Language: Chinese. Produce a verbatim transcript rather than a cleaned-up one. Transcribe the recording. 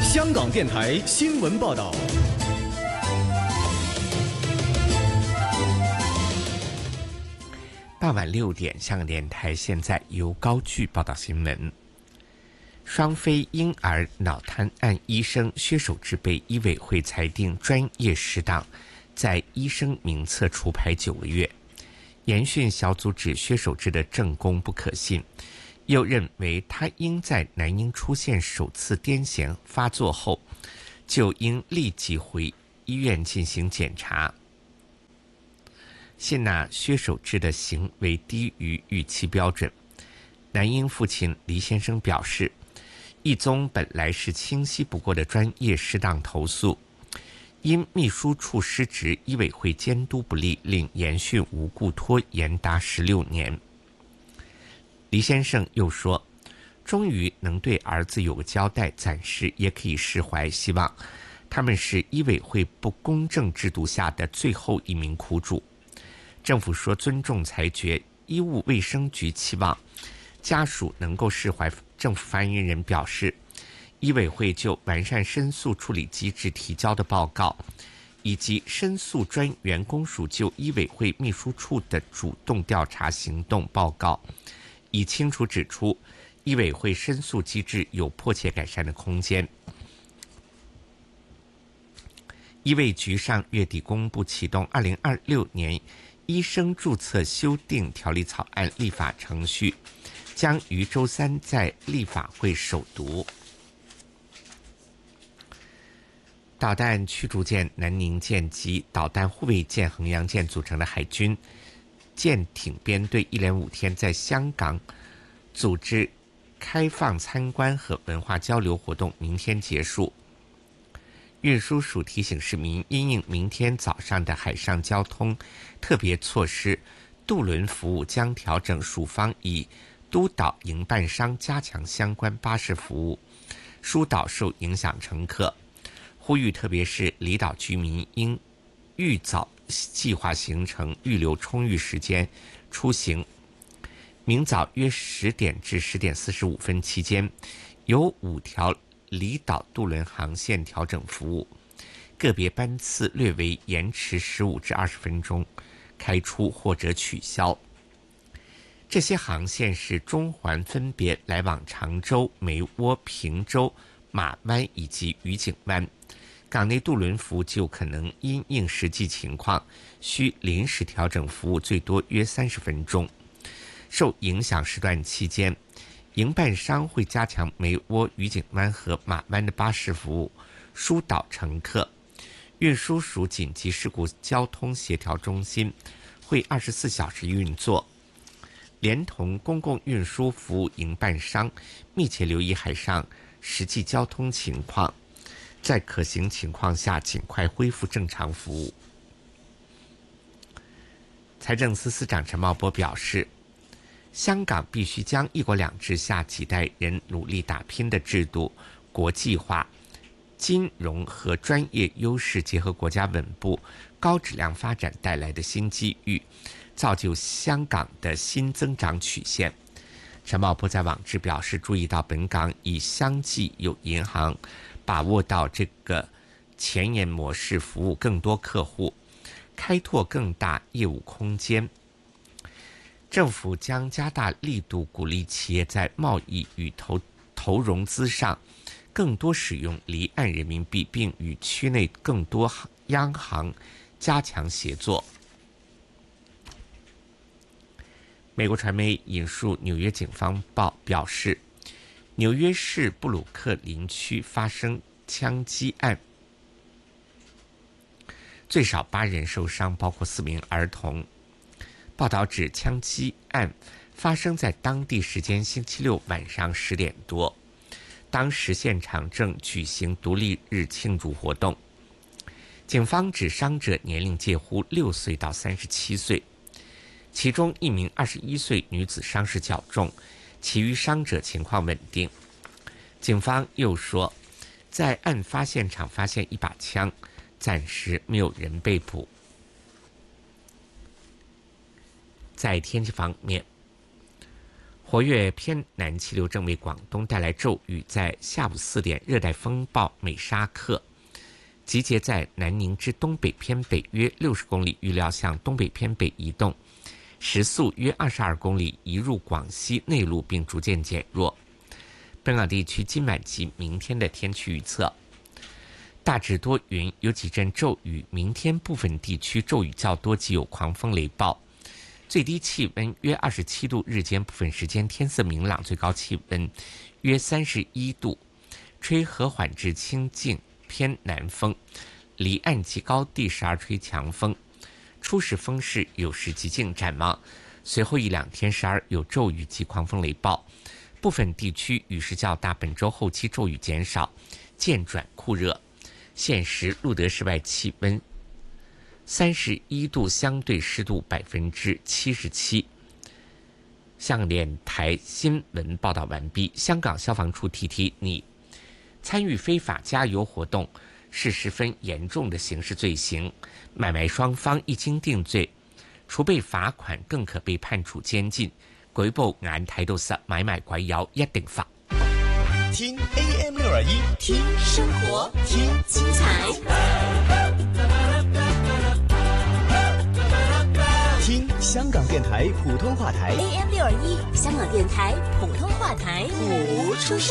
香港电台新闻报道。 傍晚六点，香港电台现在由高炬报道新闻。双非婴儿脑瘫案医生薛守志被医委会裁定专业失当，在医生名册除牌九个月。研讯小组指薛守志的证供不可信，又认为他应在男婴出现首次癫痫发作后，就应立即回医院进行检查。现纳薛守志的行为低于预期标准。男婴父亲黎先生表示，一宗本来是清晰不过的专业失当投诉，因秘书处失职、医委会监督不力，令研讯无故拖延达十六年。黎先生又说，终于能对儿子有个交代，暂时也可以释怀，希望他们是医委会不公正制度下的最后一名苦主。政府说尊重裁决，医务卫生局期望家属能够释怀。政府发言人表示，医委会就完善申诉处理机制提交的报告，以及申诉专员公署就医委会秘书处的主动调查行动报告，已清楚指出医委会申诉机制有迫切改善的空间。医卫局上月底公布启动二零二六年医生注册修订条例草案立法程序，将于周三在立法会首读。导弹驱逐舰南宁舰及导弹护卫舰衡阳舰组成的海军舰艇编队一连五天在香港组织开放参观和文化交流活动，明天结束。运输署提醒市民，因应明天早上的海上交通特别措施，渡轮服务将调整，署方以督导营办商加强相关巴士服务，疏导受影响乘客。呼吁特别是离岛居民应预早计划行程，预留充裕时间出行。明早约十点至十点四十五分期间，有五条离岛渡轮航线调整服务，个别班次略为延迟十五至二十分钟开出或者取消。这些航线是中环分别来往常州、梅窝、坪洲、马湾以及愉景湾。港内渡轮服务就可能因应实际情况需临时调整服务，最多约三十分钟。受影响时段期间，营办商会加强梅窝、愉景湾和马湾的巴士服务，疏导乘客。运输署紧急事故交通协调中心会二十四小时运作，连同公共运输服务营办商密切留意海上实际交通情况，在可行情况下尽快恢复正常服务。财政司司长陈茂波表示，香港必须将一国两制下几代人努力打拼的制度国际化，金融和专业优势结合国家稳步高质量发展带来的新机遇，造就香港的新增长曲线。陈茂波在网志表示，注意到本港已相继有银行把握到这个前沿模式，服务更多客户，开拓更大业务空间。政府将加大力度鼓励企业在贸易与投投融资上更多使用离岸人民币，并与区内更多央行加强协作。美国传媒引述纽约警方报表示，纽约市布鲁克林区发生枪击案，最少八人受伤，包括四名儿童。报道指，枪击案发生在当地时间星期六晚上十点多，当时现场正举行独立日庆祝活动。警方指伤者年龄介乎六岁到三十七岁，其中一名二十一岁女子伤势较重，其余伤者情况稳定。警方又说，在案发现场发现一把枪，暂时没有人被捕。在天气方面， 活跃偏南气流正为广东带来骤雨，在下午四点，热带风暴美沙克集结在南宁之东北偏北约六十公里，预料向东北偏北移动，时速约二十二公里，移入广西内陆并逐渐减弱。本港地区今晚及明天的天气预测：大致多云，有几阵骤雨，明天部分地区骤雨较多及有狂风雷暴。最低气温约二十七度，日间部分时间天色明朗，最高气温约三十一度，吹和缓至清劲偏南风，离岸及高地时而吹强风，初时风势有时极劲。展望随后一两天时而有骤雨及狂风雷暴，部分地区雨势较大，本周后期骤雨减少，渐转酷热。现时录得室外气温三十一度，相对湿度百分之七十七。香港电台新闻报道完毕。香港消防处提提你，参与非法加油活动是十分严重的刑事罪行，买卖双方一经定罪，除被罚款，更可被判处监禁。舉報眼睇到實，買賣鬼友一定罰。 听 A M 六二一， 听生活，听精彩。 听香港电台普通话台 A M 六二一，香港电台普通话台，谱出